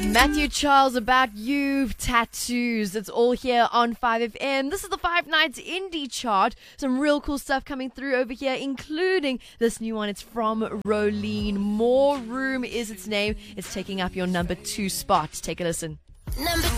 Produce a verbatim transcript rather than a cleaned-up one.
Matthew Charles, About You, Tattoos. It's all here on five F M. This is the Five Nights Indie Chart. Some real cool stuff coming through over here, including this new one. It's from Rolene. More Room is its name. It's taking up your number two spot. Take a listen. Number